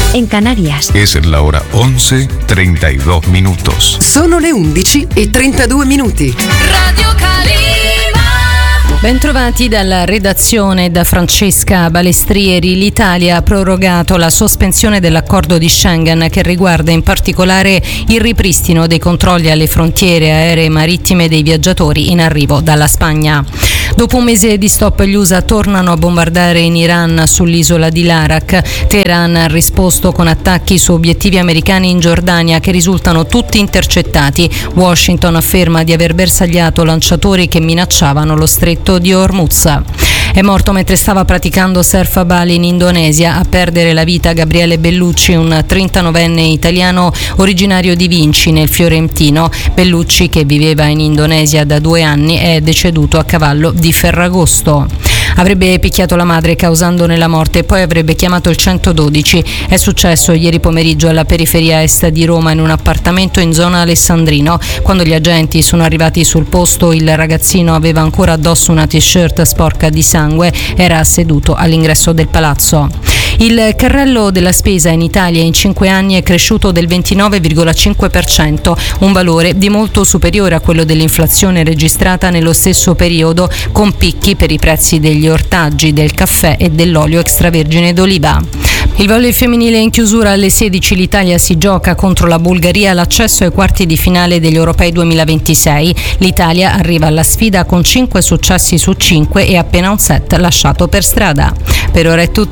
en Canarias. Es la hora 11:32 minutos. Sono le 11:32. Radio Calima. Bentrovati dalla redazione da Francesca Balestrieri. L'Italia ha prorogato la sospensione dell'accordo di Schengen che riguarda in particolare il ripristino dei controlli alle frontiere aeree e marittime dei viaggiatori in arrivo dalla Spagna. Dopo un mese di stop, gli USA tornano a bombardare in Iran sull'isola di Larak. Teheran ha risposto con attacchi su obiettivi americani in Giordania che risultano tutti intercettati. Washington afferma di aver bersagliato lanciatori che minacciavano lo stretto di Hormuz. È morto mentre stava praticando surf a Bali in Indonesia. A perdere la vita Gabriele Bellucci, un 39enne italiano originario di Vinci nel Fiorentino. Bellucci, che viveva in Indonesia da 2 anni, è deceduto a cavallo di Ferragosto. Avrebbe picchiato la madre causandone la morte e poi avrebbe chiamato il 112. È successo ieri pomeriggio alla periferia est di Roma in un appartamento in zona Alessandrino. Quando gli agenti sono arrivati sul posto, il ragazzino aveva ancora addosso una t-shirt sporca di sangue, era seduto all'ingresso del palazzo. Il carrello della spesa in Italia in 5 anni è cresciuto del 29,5%, un valore di molto superiore a quello dell'inflazione registrata nello stesso periodo, con picchi per i prezzi degli ortaggi, del caffè e dell'olio extravergine d'oliva. Il volley femminile in chiusura alle 16. L'Italia si gioca contro la Bulgaria l'accesso ai quarti di finale degli Europei 2026. L'Italia arriva alla sfida con 5 successi su 5 e appena un set lasciato per strada. Per ora è tutto.